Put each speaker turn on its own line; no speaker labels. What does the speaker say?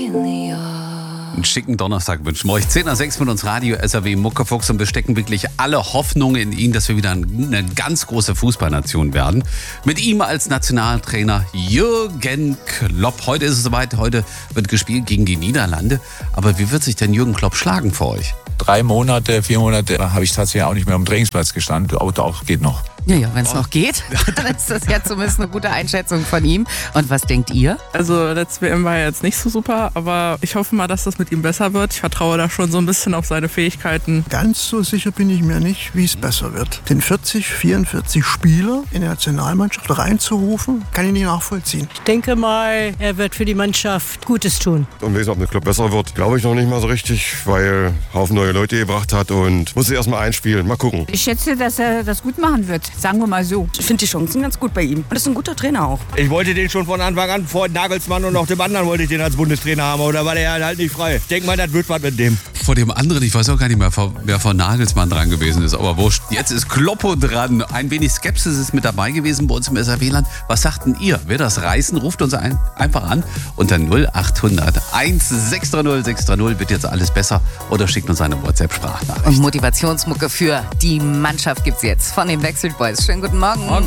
Einen schicken Donnerstag wünschen wir euch. 10:06 mit uns Radio SAW Muckefuchs und wir stecken wirklich alle Hoffnungen in ihn, dass wir wieder eine ganz große Fußballnation werden. Mit ihm als Nationaltrainer Jürgen Klopp. Heute ist es soweit, heute wird gespielt gegen die Niederlande. Aber wie wird sich denn Jürgen Klopp schlagen für euch?
3 Monate, 4 Monate habe ich tatsächlich auch nicht mehr am Trainingsplatz gestanden. Aber auch geht noch.
Ja, wenn es noch geht, dann ist das ja zumindest eine gute Einschätzung von ihm. Und was denkt ihr?
Also letzte WM war ja jetzt nicht so super, aber ich hoffe mal, dass das mit ihm besser wird. Ich vertraue da schon so ein bisschen auf seine Fähigkeiten.
Ganz so sicher bin ich mir nicht, wie es besser wird. Den 44 Spieler in die Nationalmannschaft reinzurufen, kann ich nicht nachvollziehen.
Ich denke mal, er wird für die Mannschaft Gutes tun.
Und wie es auf dem Club besser wird, glaube ich noch nicht mal so richtig, weil Haufen neue Leute gebracht hat und muss sich erstmal einspielen. Mal gucken.
Ich schätze, dass er das gut machen wird. Sagen wir mal so.
Ich finde die Chancen ganz gut bei ihm. Und ist ein guter Trainer auch.
Ich wollte den schon von Anfang an, vor Nagelsmann und auch dem anderen wollte ich den als Bundestrainer haben, aber da war der halt nicht frei. Ich denke mal, das wird was mit dem.
Vor dem anderen, ich weiß auch gar nicht mehr, wer vor Nagelsmann dran gewesen ist, aber wurscht. Jetzt ist Kloppo dran. Ein wenig Skepsis ist mit dabei gewesen bei uns im SAW-Land. Was sagten ihr? Wird das reißen? Ruft uns einfach an unter 0800 1630 630. Wird jetzt alles besser? Oder schickt uns eine WhatsApp-Sprachnachricht.
Und Motivationsmucke für die Mannschaft gibt's jetzt von den Backstreet Boys. Schönen guten Morgen.